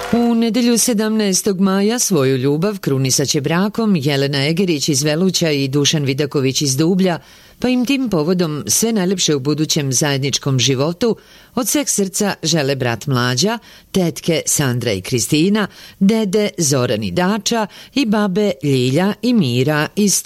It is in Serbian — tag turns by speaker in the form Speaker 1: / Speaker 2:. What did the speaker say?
Speaker 1: U nedelju 17. maja svoju ljubav krunisat će brakom Jelena Egerić iz Veluća i Dušan Vidaković iz Dublja, pa im tim povodom sve najlepše u budućem zajedničkom životu od sveg srca žele brat Mlađa, tetke Sandra i Kristina, dede Zoran i Dača i babe Ljilja i Mira iz